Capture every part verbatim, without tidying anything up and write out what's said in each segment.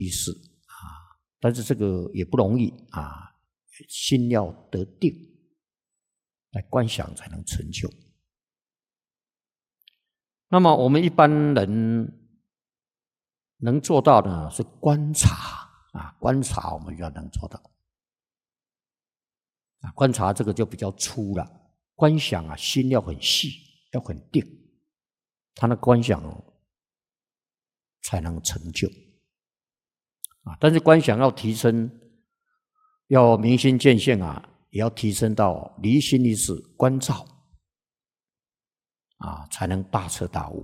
意思啊，但是这个也不容易啊，心要得定，来观想才能成就。那么我们一般人能做到的是观察啊，观察我们要能做到啊，观察这个就比较粗了。观想啊，心要很细，要很定，他的观想才能成就啊。但是观想要提升，要明心见性啊，也要提升到离心离事观照啊，才能大彻大悟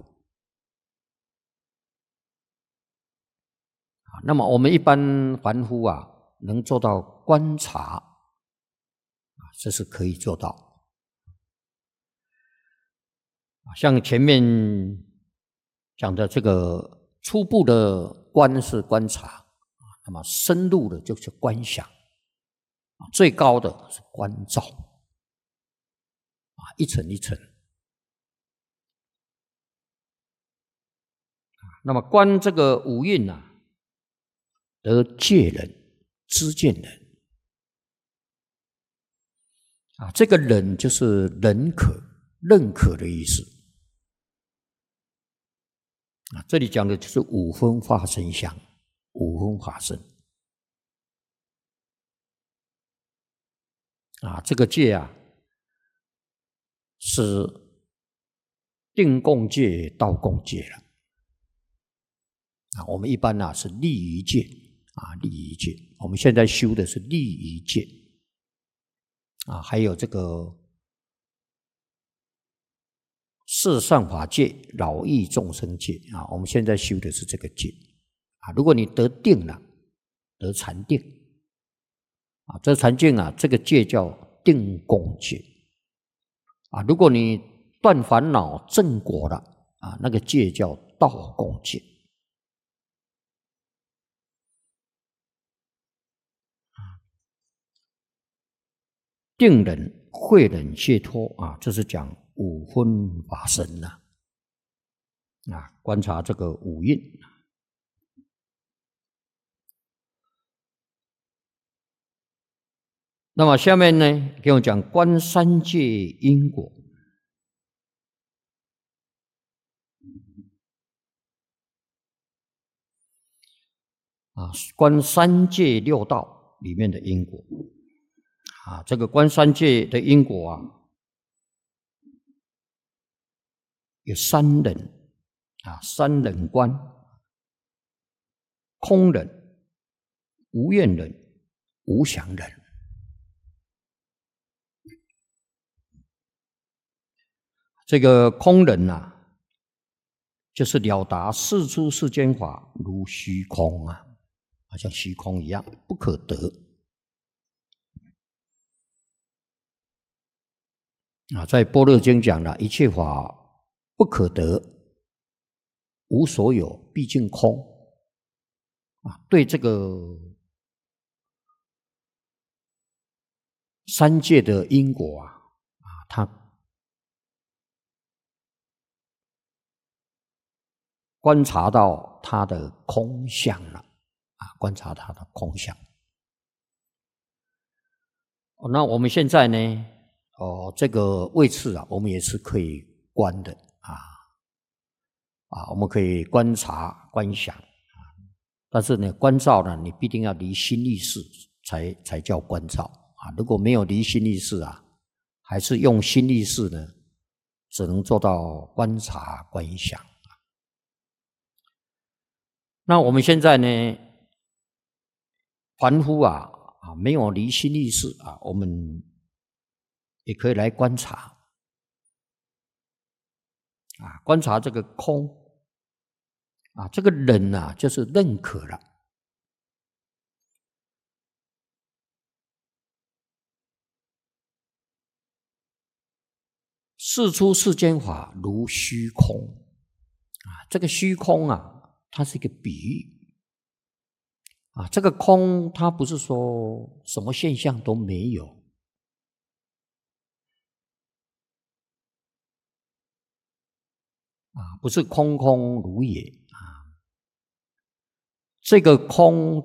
啊。那么我们一般凡夫啊，能做到观察啊，这是可以做到。像前面讲的这个初步的观是观察，那么深入的就是观想，最高的是观照，一层一层。那么观这个五蕴啊，得戒人、知见人啊，这个人就是认可、认可的意思。啊，这里讲的就是五分化身相，五分法身啊，这个戒啊，是定共戒、道共戒了啊。我们一般啊是立于戒啊，立于戒。我们现在修的是立于戒啊，还有这个四善法界、饶益众生戒啊，我们现在修的是这个戒啊。如果你得定了，得禅定啊，这禅定啊，这个戒叫定共戒啊。如果你断烦恼正果了啊，那个戒叫道共戒。定人、慧人、解脱啊，这是讲五分法身呐啊，观察这个五蕴。那么下面呢，给我讲观三界因果啊，观三界六道里面的因果啊，这个观三界的因果啊，有三忍啊，三忍观：空忍、无愿忍、无想忍。这个空忍啊，就是了达世出世间法如虚空啊，好像虚空一样不可得啊。在般若经讲了，一切法不可得，无所有，毕竟空啊。对这个三界的因果啊，啊，他观察到它的空相了啊，观察它的空相。那我们现在呢，哦，这个位次啊，我们也是可以观的啊啊，我们可以观察、观想啊。但是呢，观照呢，你必定要离心力事才才叫观照啊。如果没有离心力事啊，还是用心力事呢，只能做到观察、观想。那我们现在呢，凡夫啊啊，没有离心力事啊，我们也可以来观察啊，观察这个空啊，这个忍啊，就是认可了。世出世间法如虚空啊，这个虚空啊，它是一个比喻啊，这个空它不是说什么现象都没有啊，不是空空如也啊， 这个空